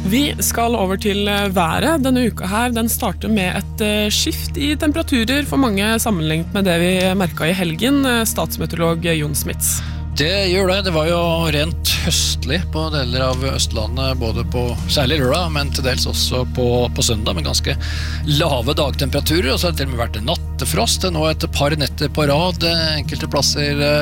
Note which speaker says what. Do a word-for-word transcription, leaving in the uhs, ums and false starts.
Speaker 1: Vi skal over til været. Denne uka her, den starter med et skift i temperaturer for mange sammenlignet med det vi merket i helgen, statsmeteorolog Jon Smits.
Speaker 2: Det gjør det. Det var jo rent høstlig på deler av Østlandet, både på særlig lørdag, men til dels også på, på søndag, med ganske lave dagtemperaturer, og så har det til og med vært en nattefrost, nå et par netter på rad, enkelte plasser